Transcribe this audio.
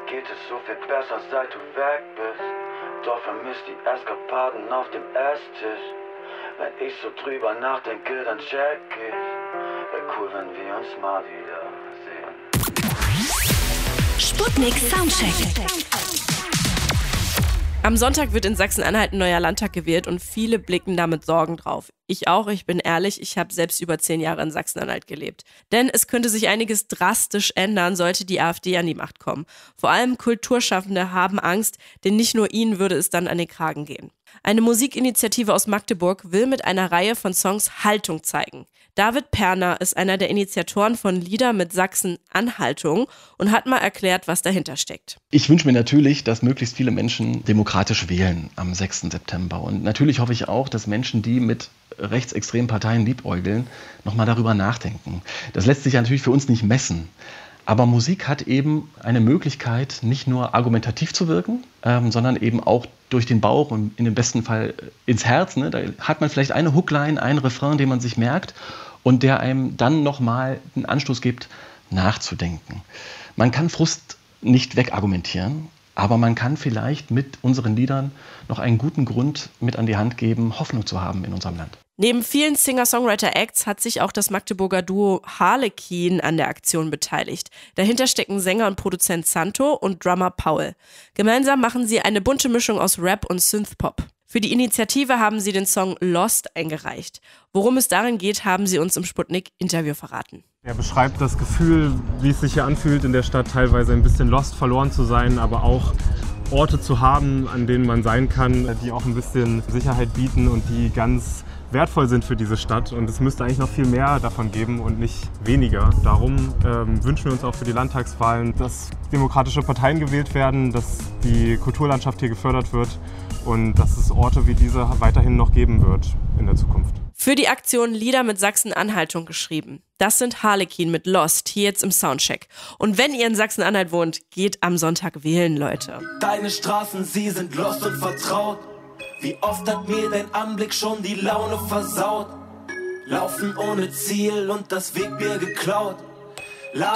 geht es so viel besser, seit du weg bist. Doch vermisst die Eskapaden auf dem Esstisch. Wenn ich so drüber nachdenke, dann check ich. Wär cool, wenn wir uns mal wieder sehen. Sputnik Soundcheck. Am Sonntag wird in Sachsen-Anhalt ein neuer Landtag gewählt und viele blicken da mit Sorgen drauf. Ich auch, ich bin ehrlich, ich habe selbst über 10 Jahre in Sachsen-Anhalt gelebt. Denn es könnte sich einiges drastisch ändern, sollte die AfD an die Macht kommen. Vor allem Kulturschaffende haben Angst, denn nicht nur ihnen würde es dann an den Kragen gehen. Eine Musikinitiative aus Magdeburg will mit einer Reihe von Songs Haltung zeigen. David Perner ist einer der Initiatoren von Lieder mit Sachsen-Anhaltung und hat mal erklärt, was dahinter steckt. Ich wünsche mir natürlich, dass möglichst viele Menschen demokratisch wählen am 6. September. Und natürlich hoffe ich auch, dass Menschen, die mit rechtsextremen Parteien liebäugeln, nochmal darüber nachdenken. Das lässt sich ja natürlich für uns nicht messen. Aber Musik hat eben eine Möglichkeit, nicht nur argumentativ zu wirken, sondern eben auch durch den Bauch und in dem besten Fall ins Herz. Ne? Da hat man vielleicht eine Hookline, einen Refrain, den man sich merkt und der einem dann nochmal einen Anstoß gibt, nachzudenken. Man kann Frust nicht wegargumentieren, aber man kann vielleicht mit unseren Liedern noch einen guten Grund mit an die Hand geben, Hoffnung zu haben in unserem Land. Neben vielen Singer-Songwriter-Acts hat sich auch das Magdeburger Duo Harlekin an der Aktion beteiligt. Dahinter stecken Sänger und Produzent Santo und Drummer Paul. Gemeinsam machen sie eine bunte Mischung aus Rap und Synthpop. Für die Initiative haben sie den Song Lost eingereicht. Worum es darin geht, haben sie uns im Sputnik-Interview verraten. Er beschreibt das Gefühl, wie es sich hier anfühlt, in der Stadt teilweise ein bisschen lost, verloren zu sein, aber auch Orte zu haben, an denen man sein kann, die auch ein bisschen Sicherheit bieten und die ganz wertvoll sind für diese Stadt. Und es müsste eigentlich noch viel mehr davon geben und nicht weniger. Darum wünschen wir uns auch für die Landtagswahlen, dass demokratische Parteien gewählt werden, dass die Kulturlandschaft hier gefördert wird und dass es Orte wie diese weiterhin noch geben wird in der Zukunft. Für die Aktion Lieder mit Sachsen-Anhaltung geschrieben. Das sind Harlekin mit Lost, hier jetzt im Soundcheck. Und wenn ihr in Sachsen-Anhalt wohnt, geht am Sonntag wählen, Leute. Deine Straßen, sie sind lost und vertraut. Wie oft hat mir dein Anblick schon die Laune versaut? Laufen ohne Ziel und das Wegbier geklaut.